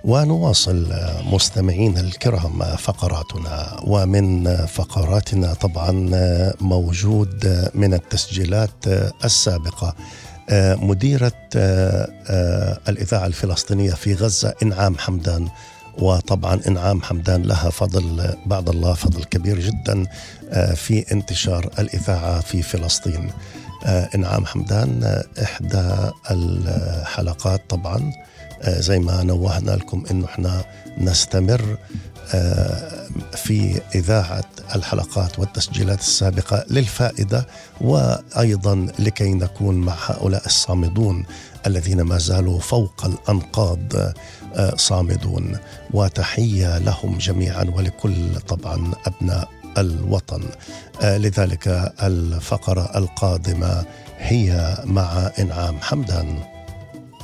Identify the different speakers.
Speaker 1: ونواصل مستمعين الكرام فقراتنا، ومن فقراتنا طبعا موجود من التسجيلات السابقة مديرة الإذاعة الفلسطينية في غزة إنعام حمدان. وطبعا إنعام حمدان لها فضل بعد الله، فضل كبير جدا في انتشار الإذاعة في فلسطين. إنعام حمدان إحدى الحلقات طبعا زي ما نوهنا لكم إنه إحنا نستمر في إذاعة الحلقات والتسجيلات السابقة للفائدة، وأيضا لكي نكون مع هؤلاء الصامدون الذين ما زالوا فوق الأنقاض صامدون. وتحية لهم جميعا ولكل طبعا أبناء الوطن. لذلك الفقرة القادمة هي مع إنعام حمدان.